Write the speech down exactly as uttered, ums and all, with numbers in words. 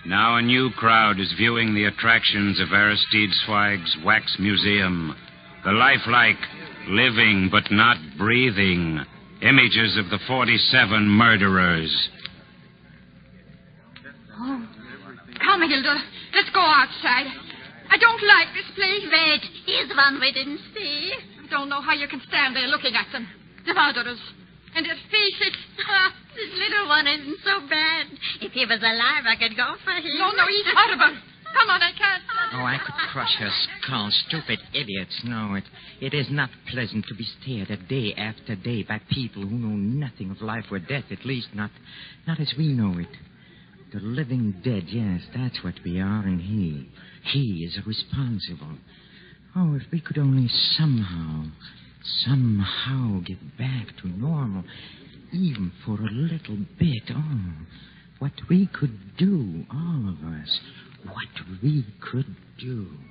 Now a new crowd is viewing the attractions of Aristide Zweig's Wax Museum. The lifelike, living but not breathing images of the forty-seven murderers. Oh, come, Hilda. Let's go outside. I don't like this place. Wait, here's one we didn't see. I don't know how you can stand there looking at them. The murderers. And their faces. Ah, this little one isn't so bad. If he was alive, I could go for him. No, no, he's horrible. Come on, I can't. Oh, I could crush her skull. Stupid idiots. No, it, it is not pleasant to be stared at day after day by people who know nothing of life or death, at least not, not as we know it. The living dead, yes, that's what we are, and he, he is responsible. Oh, if we could only somehow, somehow get back to normal, even for a little bit. Oh, what we could do, all of us, what we could do.